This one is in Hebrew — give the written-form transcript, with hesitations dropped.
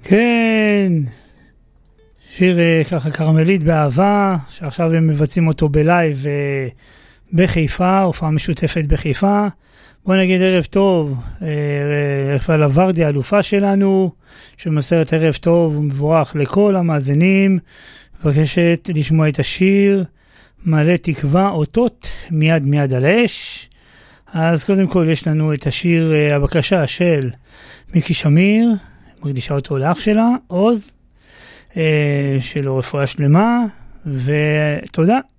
כן, שיר ככה קרמלית באהבה, שעכשיו הם מבצעים אותו בלייב בחיפה, הופעה משותפת בחיפה. בוא נגיד ערב טוב, רפאל ורדי, האלופה שלנו, שמסרת ערב טוב ומבורך לכל המאזינים, מבקשת לשמוע את השיר מלא תקווה אותות מיד מיד על אש. אז קודם כל יש לנו את השיר הבקשה של מיקי שמיר, מקדישה אותו לאח שלה, עוז, שלו רפואה שלמה, ותודה